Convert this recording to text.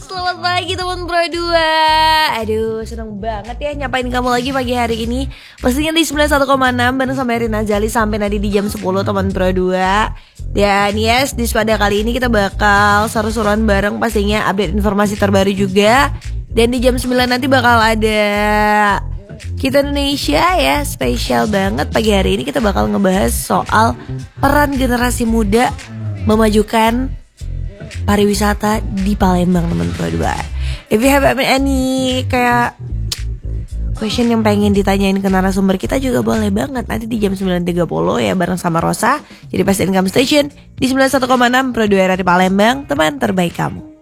Selamat pagi teman Pro 2. Aduh, seneng banget ya nyapain kamu lagi pagi hari ini. Pastinya di 91,6 bareng sama Rina Jali sampai nanti di jam 10 teman Pro 2. Dan yes, di pada kali ini kita bakal seru-seruan bareng, pastinya update informasi terbaru juga. Dan di jam 9 nanti bakal ada Kita Indonesia ya, spesial banget pagi hari ini. Kita bakal ngebahas soal peran generasi muda memajukan pariwisata di Palembang teman Pro 2. If you have any kayak question yang pengen ditanyain ke narasumber kita juga boleh banget nanti di jam 9.30 ya bareng sama Rosa. Jadi pas Income Station di 91,6 Pro 2 di Palembang, teman terbaik kamu.